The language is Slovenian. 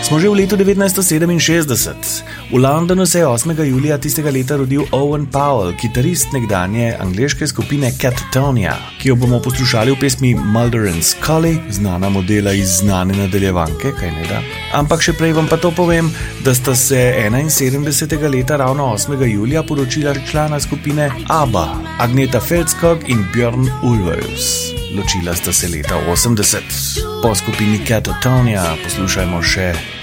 Smo že v letu 1967. V Londonu se je 8. julija tistega leta rodil Owen Powell, kitarist nekdanje angleške skupine Catatonia, ki jo bomo poslušali v pesmi Mulder & Scully, znana modela iz znane nadaljevanke, kaj ne da. Ampak še prej vam pa to povem, da sta se 71. leta ravno 8. julija poročila člana skupine ABBA, Agneta Fältskog in Björn Ulvaeus. Ločila sta se leta 80. Po skupini Catatonia poslušajmo še